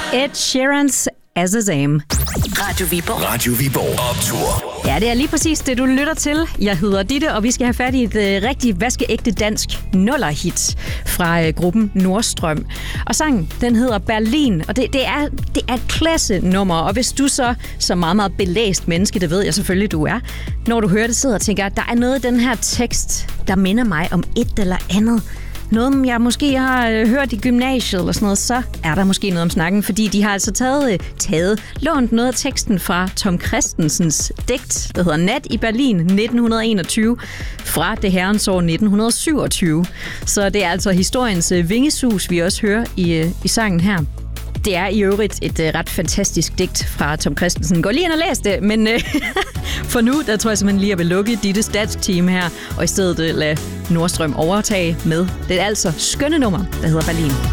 Ed Sheeran's As a Same. Radio Viborg Optur. Ja, det er lige præcis det, du lytter til. Jeg hedder Ditte, og vi skal have fat i et rigtig vaskeægte dansk nullerhit fra gruppen Nordstrøm. Og sangen, den hedder Berlin, og det er et klassenummer. Og hvis du så meget, meget belæst menneske, det ved jeg selvfølgelig, du er, når du hører det, sidder og tænker, at der er noget i den her tekst, der minder mig om et eller andet. Noget, jeg måske har hørt i gymnasiet eller sådan noget, så er der måske noget om snakken, fordi de har altså lånt noget af teksten fra Tom Kristensens digt, der hedder Nat i Berlin 1921, fra det herrens år 1927. Så det er altså historiens vingesus, vi også hører i sangen her. Det er i øvrigt et ret fantastisk digt fra Tom Kristensen. Gå lige ind og læs det, men for nu, der tror jeg simpelthen lige, at jeg vil lukke Dittes dansk-team her, og i stedet lade Nordstrøm overtage med det altså skønne nummer, der hedder Berlin.